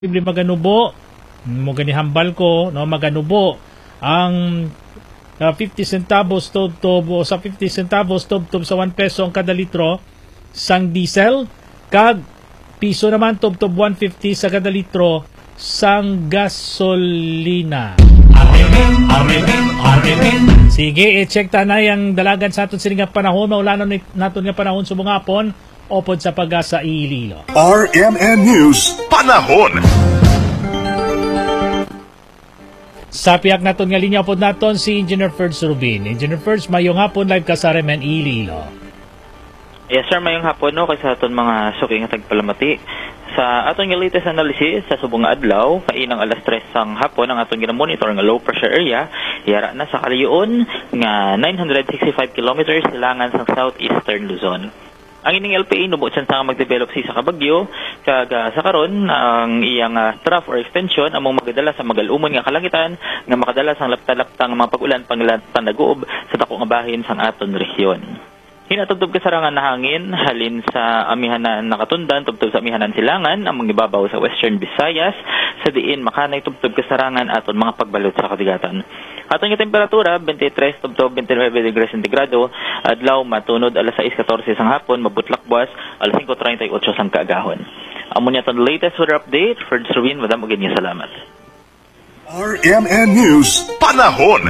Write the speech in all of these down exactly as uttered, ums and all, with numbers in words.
maganubo mo ganihambal ko no maganubo ang uh, fifty centavos tubtob o sa fifty centavos tubtob sa one peso ang kada litro sang diesel kag piso naman tubtob one fifty sa kada litro sang gasolina. Arimen, arimen, arimen. Sige, i-check ta na yung dalagan sa aton sining panahon, maulanan naton nga panahon sa mga hapon opod sa pag-asa Iloilo. R M N News Panahon. Sa piyak naton nga linya pod naton si Engineer Ferds Rubin. Engineer Ferds, mayong hapon live ka sa R M N Iloilo. Yes sir, mayong hapon no kaysa aton mga suking tagpalamati. Sa aton nga latest analysis sa subong nga adlaw, kainang alas tres sang hapon ang aton gina-monitor nga low pressure area, yara na sa kalayon nga nine hundred sixty-five kilometers silangan sa southeastern Luzon. Ang ining L P A nubot sa nga magdevelop si sa kabagyo kag uh, sa karon ang iyang uh, trough or extension among magadala sa magalumon nga kalangitan nga makadala sang lapta-laptang mga pag-ulan panag-uob sa dako nga bahin sang aton rehiyon. Hinatugtog kasarangan na hangin halin sa amihanan nakatundan tugtog sa amihanan silangan among ibabaw sa Western Visayas sa diin makanay tugtog kasarangan aton mga pagbalot sa kadigatan. Aton nga temperatura twenty-three tugtog twenty-nine degrees centigrado, adlaw matunod alas sais fourteen sang hapon, mabutlak buwas alas five thirty-eight sang kaagahon. Amo niya ton latest weather update for Sherwin, madam ugin niya salamat. R M N News Panahon.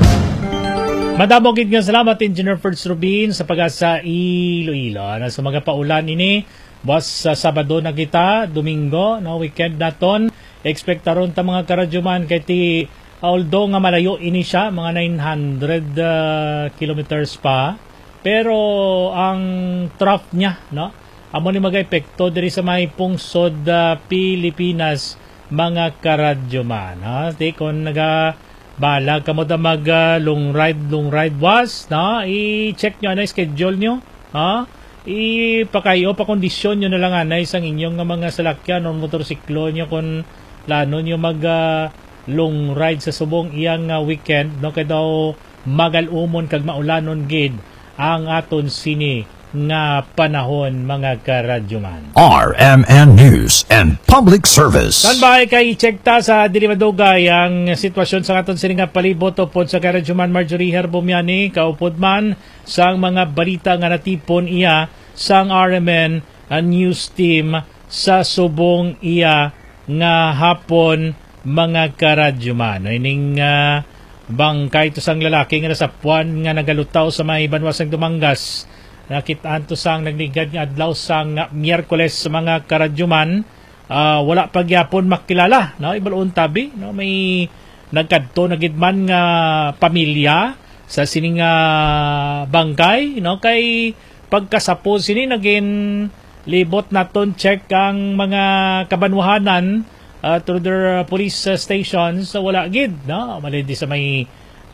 Madamo gid nga salamat Engineer Ferds Rubin sa pag-asa Iloilo. Ano sa mga paulan ini, buwas sa Sabado na kita, Domingo, no weekend naton. Expect taron ta mga karadyoman kay ti although nga malayo ini siya, mga nine hundred uh, kilometers pa. Pero ang trough niya, no, amo ni mag-epekto diri sa may pungsod uh, Pilipinas mga karadyoman. Ha, di kon naga balag kamo da mag uh, long ride long ride was no i-check nyo na schedule nyo ha ipakayo pa kondisyon nyo na lang anay sang inyong mga salakyan o motorsiklo nyo kung plano nyo mag uh, long ride sa subong iyang uh, weekend no kay daw magalumon kag maulanon gid ang aton sini nga panahon mga karadyoman. R M N News and Public Service. Standby kay i-check ta sa dili madugay ang sitwasyon sa aton sini nga palibot upod sa karadyoman Marjorie Herbomiani kaupod man sang mga balita nga natipon iya sang R M N News Team sa subong iya nga hapon mga karadyoman. Ining uh, bangkay to sang lalaki nga nasa puwan nga nagalutaw sa may banwasang Dumangas. Nakitaan to sang nagligad nga adlaw sang Miyerkules sa mga karadyoman, uh, wala pagyapon makilala no ibaloon tabi no may nagkadto nagidman nga pamilya sa sining uh, bangkay no kay pagkasapo sini nagin libot naton check ang mga kabanwahanan uh, through their uh, police uh, stations so wala gid no malindi sa may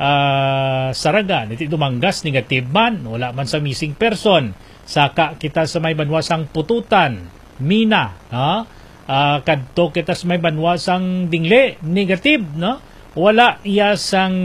Uh, Saraga, niti Dumangas, negative man, wala man sa missing person. Saka kita sa may banwasang Pututan, Mina, no? Uh, kadto kita sa may banwasang Dingle, negative, no? Wala iya sang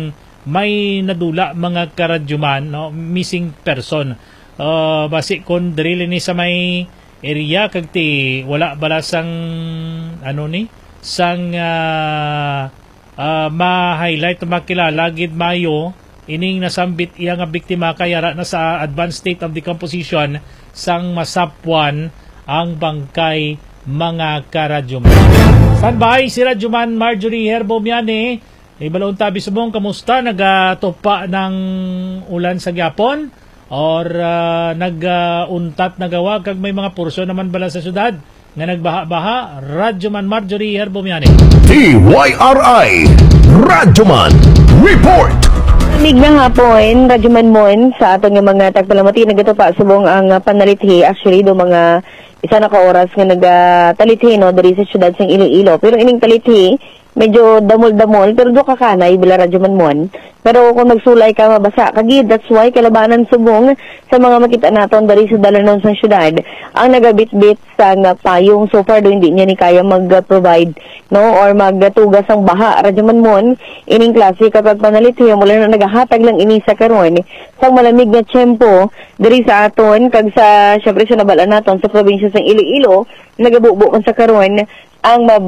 may nadula mga karadyoman, no? Missing person. Uh, basi kon drill ni sa may area kagti wala bala sang ano ni sang uh, Uh, ma-highlight makilala gid mayo ining nasambit iya nga biktima kayara na sa advanced state of decomposition sang masapwan ang bangkay mga karadyoman. Standby si Radyoman Marjorie Herbomiani. Ibalon tabi subong kamusta nagatupa ng ulan sa gyapon or uh, nag-untat uh, nagawa kag may mga pursyon naman bala sa syudad nga nagbaha-baha. Radyoman Marjorie Herbomiani. T Y R I Radyoman Report. Miglang hapon, Radyoman Mon sa aton nga mga tagpalamati nagatupa subong ang uh, panalithi actually do mga isa na ka oras nga nagatalithi no diri sa syudad sang Iloilo pero ining talithi medyo damol-damol pero do ka kanay bila Radyoman Mon. Pero kung magsulay ka mabasa kagid, that's why kalabanan subong sa mga makita naton dari sa dalanon sa syudad ang nagabit-bit sa nga payong so far do hindi niya ni kaya mag-provide no or magtugas ang baha Radyoman Mon ining klase kapag panalithi mula na nagahatag lang ini sa karon sang malamig nga tiyempo diri sa aton kag sa syempre sa nabalaan naton sa probinsya sang Iloilo nagabubo man sa karon ang